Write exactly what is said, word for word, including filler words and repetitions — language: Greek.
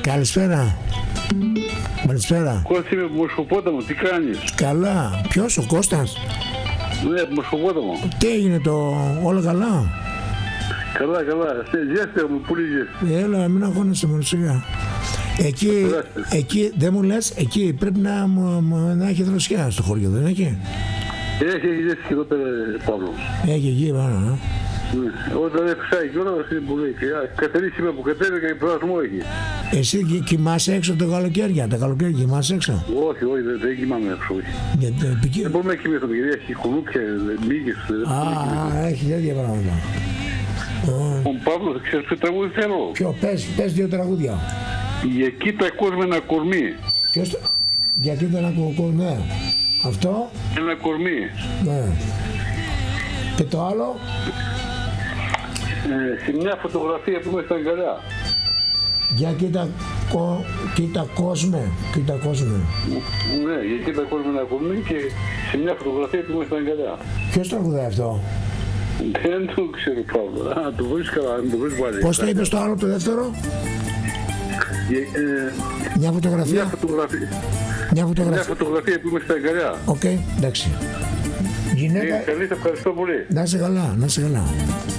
Καλησπέρα. Καλησπέρα. Κώστα είμαι από Μοσχοπόταμο, τι κάνεις? Καλά. Ποιος, ο Κώστας? Ναι, από Μοσχοπόταμο. Τι έγινε, το όλα καλά? Καλά, καλά. Ζέστε μου, πολύ ζέστη. Έλα, μην αγώνεσαι μόνο σιγά. Εκεί, εκεί, δεν μου λες, εκεί πρέπει να, να έχει δροσιά στο χωριό, δεν έχει? Έχει, έχει ζέστη και εδώ πέρα, Παύλο. Έχει εκεί πάνω, ε. Ναι. Όταν έφυγα και όλα, είναι πολύ. Καθαρή σήμερα που κατέβηκα, προασμό έχει. Εσύ κι, κοιμάσαι έξω το καλοκαίρι, τα καλοκαίρια κοιμάσαι έξω? Όχι, όχι, δεν, δεν κοιμάμαι έξω, όχι. Γιατί, επικοί... Δεν μπορούμε να κοιμηθούμε, γιατί έχει κουνούπια, μύγες. Α, έχει τέτοια πράγματα. Ο Παύλος, ξέρεις ποιο τραγούδι θέλω? Ποιο, πες, πες δύο τραγούδια. Για κοίτα κόσμο ένα κορμί. Ποιος το... Για κοίτα ένα κορμί, ναι. Αυτό. Ένα κορμί. Ναι. Και το άλλο. Ε, σε μια φωτογραφία που είμαι στα αγκαλιά. Για κοίτα, κο, κοίτα κόσμε, κοίτα κόσμε. Ναι, για κοίτα κόσμο ένα κορμί και σε μια φωτογραφία που είμαι στα αγκαλιά. Ποιος τραγουδάει αυτό? Δεν το ξέρω, Παύλο. Α, το βρεις καλά, αν το βρεις πάλι. Πώς το είπες το άλλο, το δεύτερο? Ε, μια φωτογραφία. Μια φωτογραφία. Μια φωτογραφία. Μια φωτογραφία που είμαι στα αγκαλιά. Οκ, okay, εντάξει. Γυναίκα... Ε, καλή, ευχαριστώ πολύ. Να είσαι καλά, να είσαι καλά.